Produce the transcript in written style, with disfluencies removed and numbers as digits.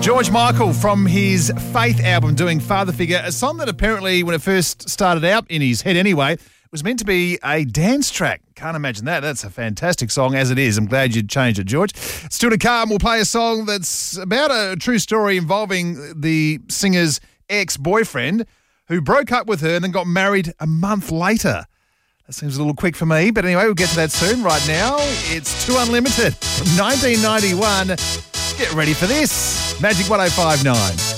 George Michael from his Faith album doing Father Figure, a song that apparently when it first started out in his head anyway, was meant to be a dance track. Can't imagine that. That's a fantastic song as it is. I'm glad you changed it, George. Still to come, we'll play a song that's about a true story involving the singer's ex-boyfriend who broke up with her and then got married a month later. That seems a little quick for me, but anyway, we'll get to that soon. Right now, it's Too Unlimited from 1991. Get ready for this. Magic 105.9.